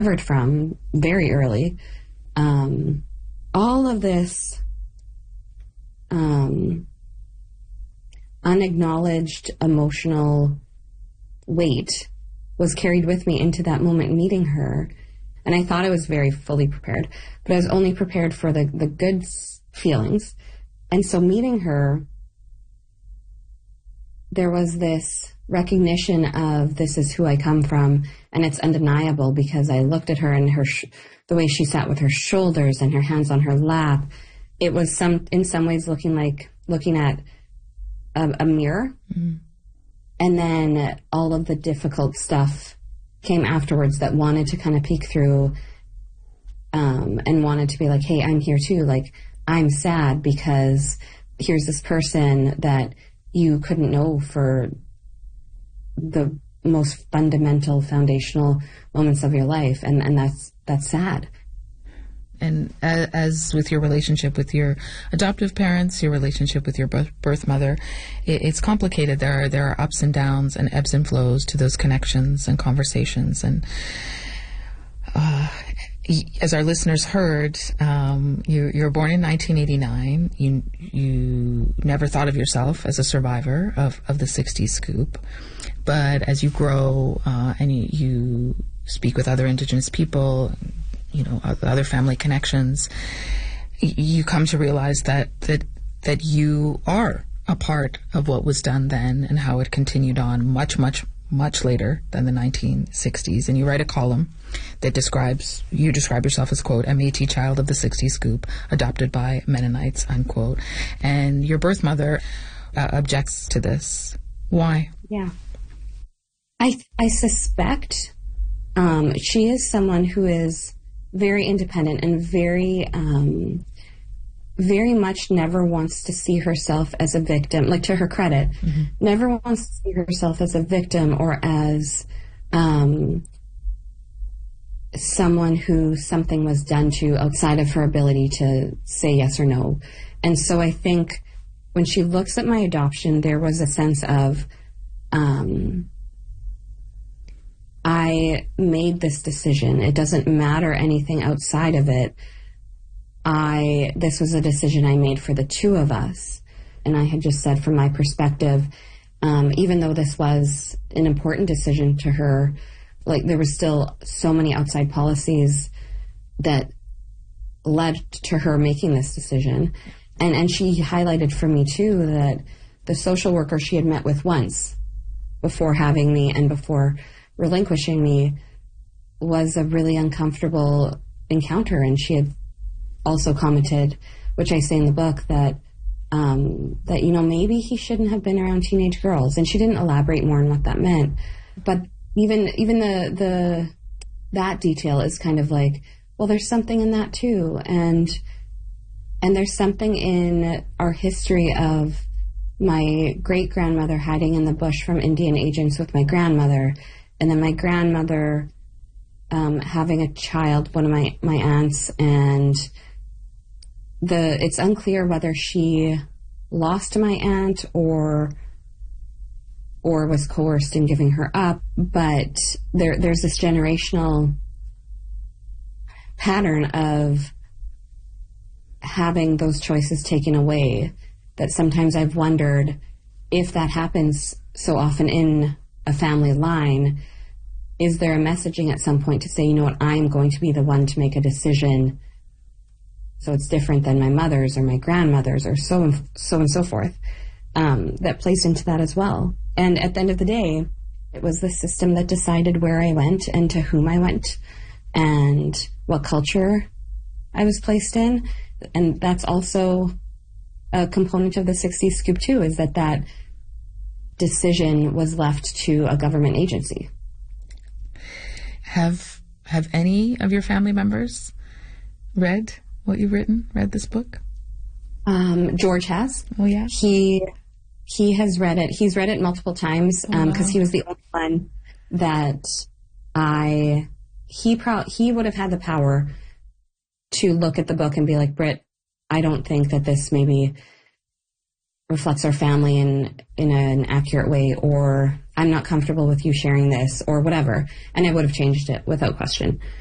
recovered from very early. All of this unacknowledged emotional weight was carried with me into that moment meeting her. And I thought I was very fully prepared, but I was only prepared for the good feelings. And so meeting her, there was this recognition of this is who I come from, and it's undeniable because I looked at her and the way she sat with her shoulders and her hands on her lap. It was in some ways looking at a mirror. Mm-hmm. And then all of the difficult stuff came afterwards that wanted to kind of peek through, and wanted to be like, hey, I'm here too. Like, I'm sad because here's this person that you couldn't know for the most fundamental, foundational moments of your life. And that's sad. And as with your relationship with your adoptive parents, your relationship with your birth mother, it's complicated. There are ups and downs and ebbs and flows to those connections and conversations. And as our listeners heard, you were born in 1989. You never thought of yourself as a survivor of the 60s scoop. But as you grow and you speak with other Indigenous people, other family connections, you come to realize that you are a part of what was done then and how it continued on much, much, much later than the 1960s. And you write a column that you describe yourself as, quote, a Métis child of the 60s scoop, adopted by Mennonites, unquote. And your birth mother objects to this. Why? Yeah. I suspect she is someone who is very independent and very, very much never wants to see herself as a victim, like to her credit, mm-hmm. never wants to see herself as a victim or as someone who something was done to outside of her ability to say yes or no. And so I think when she looks at my adoption, there was a sense of, I made this decision. It doesn't matter anything outside of it. This was a decision I made for the two of us. And I had just said from my perspective, even though this was an important decision to her, like there was still so many outside policies that led to her making this decision. And she highlighted for me too that the social worker she had met with once before having me and before relinquishing me was a really uncomfortable encounter. And she had also commented, which I say in the book, that maybe he shouldn't have been around teenage girls. And she didn't elaborate more on what that meant. But even that detail is kind of like, well, there's something in that too. And there's something in our history of my great-grandmother hiding in the bush from Indian agents with my grandmother, and then my grandmother having a child, one of my aunts, and it's unclear whether she lost my aunt or was coerced in giving her up, but there's this generational pattern of having those choices taken away that sometimes I've wondered if that happens so often in a family line, is there a messaging at some point to say, you know what, I'm going to be the one to make a decision so it's different than my mother's or my grandmother's or so and so forth, that plays into that as well. And at the end of the day, it was the system that decided where I went and to whom I went and what culture I was placed in. And that's also a component of the 60s scoop too, is that decision was left to a government agency. Have any of your family members read what you've written, read this book? George has. Oh, yeah? He has read it. He's read it multiple times because he was the only one that he would have had the power to look at the book and be like, Britt, I don't think that this maybe reflects our family in an accurate way, or I'm not comfortable with you sharing this, or whatever. And I would have changed it without question.